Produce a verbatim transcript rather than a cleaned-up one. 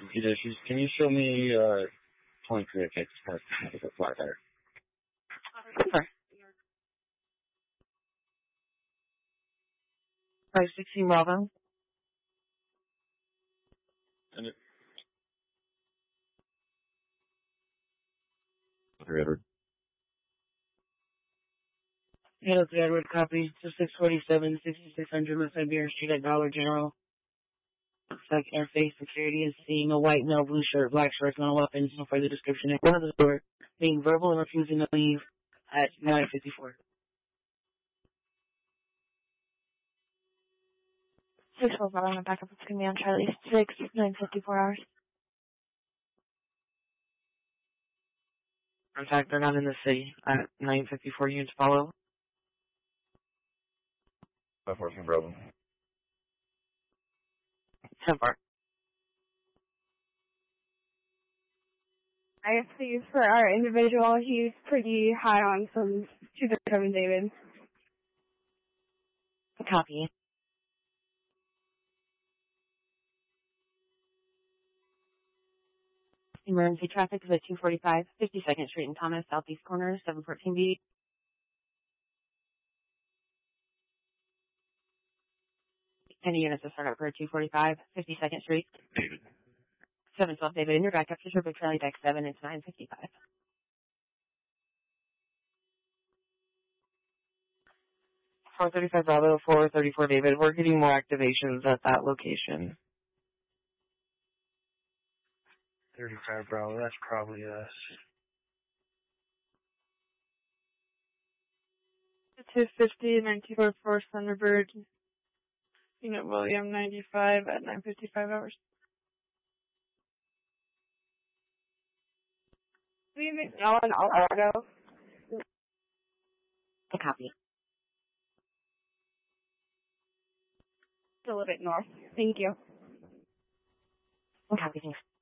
computer issues. Can you show me uh, twenty-three okay, for the flat tire? Sorry. five sixteen Bravo. And it. Okay, Edward. Hello, Edward. Copy to six forty-seven, sixty-six hundred West Iberia Street at Dollar General. Looks like Interface Security is seeing a white male, blue shirt, black shorts, no weapons, no further description. In front of the store, being verbal and refusing to leave at nine fifty-four. six four five, I'm going to back up. It's going to be on Charlie six, nine fifty-four hours. In fact, they're not in the city at nine fifty-four. Units follow. five fourteen Bravo. ten four. I see for our individual, he's pretty high on some two thirty-seven David. Copy. Emergency traffic is at two forty-five, fifty-second Street in Thomas, Southeast Corner, seven fourteen B. Any units to start up for two forty-five, fifty-second Street. David. seven twelve David, in your backup to Triple Charlie Deck seven, it's nine fifty-five. four thirty-five Bravo, four thirty-four David, we're getting more activations at that location. thirty-five Bravo, that's probably us. two fifty, nineteen forty-four Thunderbird, Unit William ninety-five at nine fifty-five hours. Leave it on auto. A copy. A little bit north. Thank you. A copy, thanks.